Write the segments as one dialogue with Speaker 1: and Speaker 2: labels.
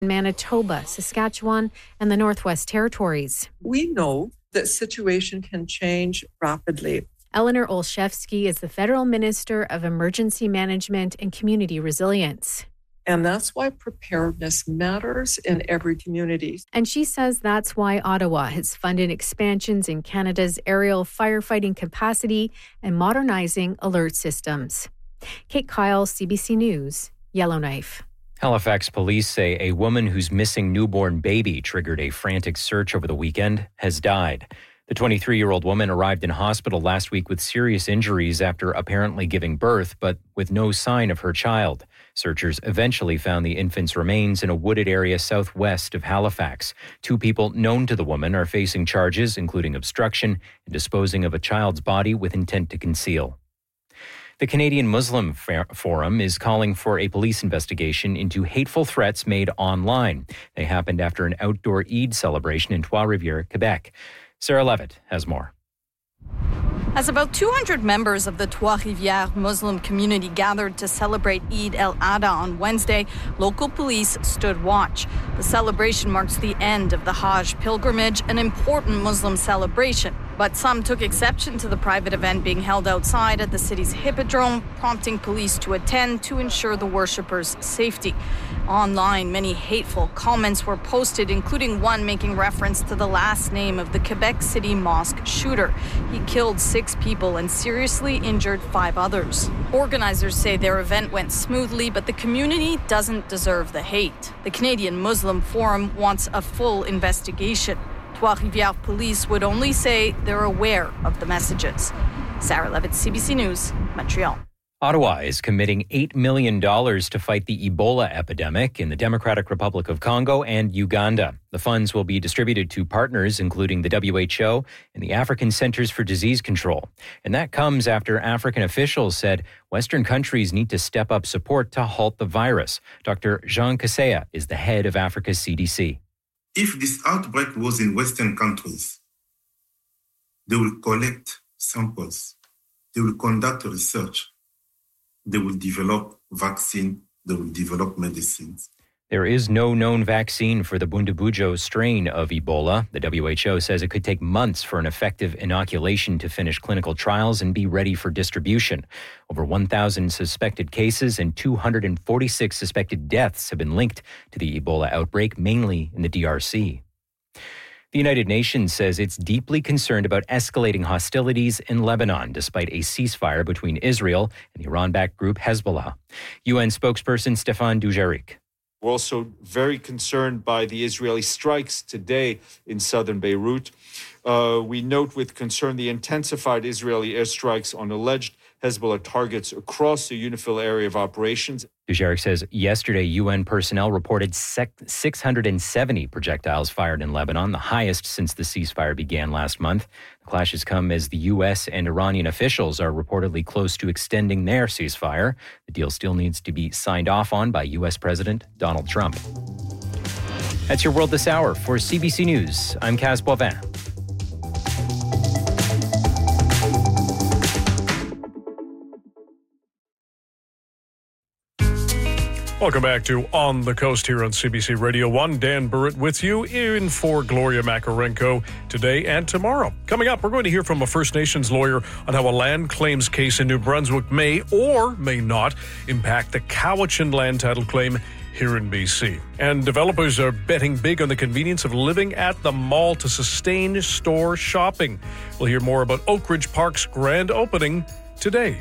Speaker 1: Manitoba, Saskatchewan, and the Northwest Territories.
Speaker 2: We know that situation can change rapidly.
Speaker 1: Eleanor Olszewski is the Federal Minister of Emergency Management and Community Resilience.
Speaker 2: And that's why preparedness matters in every community.
Speaker 1: And she says that's why Ottawa has funded expansions in Canada's aerial firefighting capacity and modernizing alert systems. Kate Kyle, CBC News, Yellowknife.
Speaker 3: Halifax police say a woman whose missing newborn baby triggered a frantic search over the weekend has died. The 23-year-old woman arrived in hospital last week with serious injuries after apparently giving birth, but with no sign of her child. Searchers eventually found the infant's remains in a wooded area southwest of Halifax. 2 people known to the woman are facing charges, including obstruction and disposing of a child's body with intent to conceal. The Canadian Muslim Forum is calling for a police investigation into hateful threats made online. They happened after an outdoor Eid celebration in Trois-Rivières, Quebec. Sarah Levitt has more.
Speaker 4: As about 200 members of the Trois-Rivières Muslim community gathered to celebrate Eid el-Adha on Wednesday, local police stood watch. The celebration marks the end of the Hajj pilgrimage, an important Muslim celebration. But some took exception to the private event being held outside at the city's Hippodrome, prompting police to attend to ensure the worshippers' safety. Online, many hateful comments were posted, including one making reference to the last name of the Quebec City mosque shooter. He killed 6 people and seriously injured 5 others. Organizers say their event went smoothly, but the community doesn't deserve the hate. The Canadian Muslim Forum wants a full investigation. Trois-Rivières police would only say they're aware of the messages. Sarah Levitt, CBC News, Montreal.
Speaker 3: Ottawa is committing $8 million to fight the Ebola epidemic in the Democratic Republic of Congo and Uganda. The funds will be distributed to partners, including the WHO and the African Centers for Disease Control. And that comes after African officials said Western countries need to step up support to halt the virus. Dr. Jean Kaseya is the head of Africa's CDC.
Speaker 5: If this outbreak was in Western countries, they will collect samples, they will conduct research, they will develop vaccine, they will develop medicines.
Speaker 3: There is no known vaccine for the Bundibugyo strain of Ebola. The WHO says it could take months for an effective inoculation to finish clinical trials and be ready for distribution. Over 1,000 suspected cases and 246 suspected deaths have been linked to the Ebola outbreak, mainly in the DRC. The United Nations says it's deeply concerned about escalating hostilities in Lebanon, despite a ceasefire between Israel and the Iran-backed group Hezbollah. UN spokesperson Stéphane Dujarric.
Speaker 6: We're also very concerned by the Israeli strikes today in southern Beirut. We note with concern the intensified Israeli airstrikes on alleged Hezbollah targets across the UNIFIL area of operations.
Speaker 3: Dujarric says yesterday UN personnel reported 670 projectiles fired in Lebanon, the highest since the ceasefire began last month. The clashes come as the U.S. and Iranian officials are reportedly close to extending their ceasefire. The deal still needs to be signed off on by U.S. President Donald Trump. That's your World This Hour. For CBC News, I'm Kaz Boivin.
Speaker 7: Welcome back to On the Coast here on CBC Radio 1. Dan Burrett with you in for Gloria Makarenko today and tomorrow. Coming up, we're going to hear from a First Nations lawyer on how a land claims case in New Brunswick may or may not impact the Cowichan land title claim here in BC. And developers are betting big on the convenience of living at the mall to sustain store shopping. We'll hear more about Oak Ridge Park's grand opening today.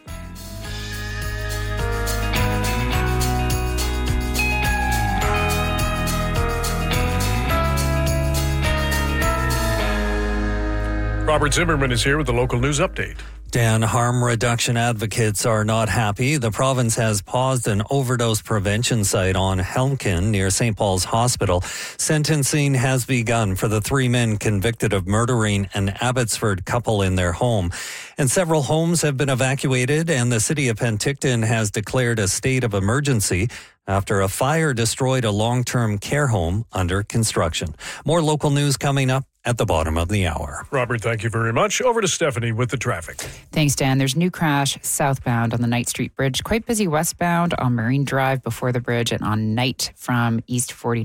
Speaker 7: Robert Zimmerman is here with the local news update.
Speaker 8: Dan, harm reduction advocates are not happy. The province has paused an overdose prevention site on Helmkin near St. Paul's Hospital. Sentencing has begun for the 3 men convicted of murdering an Abbotsford couple in their home. And several homes have been evacuated, and the city of Penticton has declared a state of emergency after a fire destroyed a long-term care home under construction. More local news coming up at the bottom of the hour.
Speaker 7: Robert, thank you very much. Over to Stephanie with the traffic.
Speaker 9: Thanks, Dan. There's a new crash southbound on the Knight Street Bridge. Quite busy westbound on Marine Drive before the bridge and on Knight from East 49.